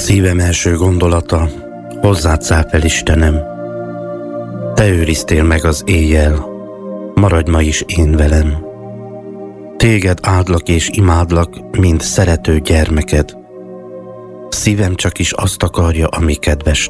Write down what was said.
Szívem első gondolata, hozzád száll fel, Istenem. Te őriztél meg az éjjel, maradj ma is én velem. Téged áldlak és imádlak, mint szerető gyermeked. Szívem csak is azt akarja, ami kedves